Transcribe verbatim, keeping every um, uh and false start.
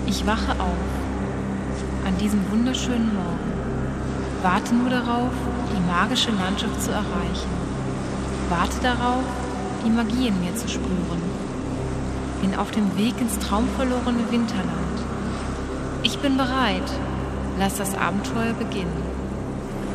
Ich wache auf an diesem wunderschönen Morgen, warte nur darauf, die magische Landschaft zu erreichen, warte darauf, die Magie in mir zu spüren, bin auf dem Weg ins traumverlorene Winterland. Ich bin bereit, lass das Abenteuer beginnen.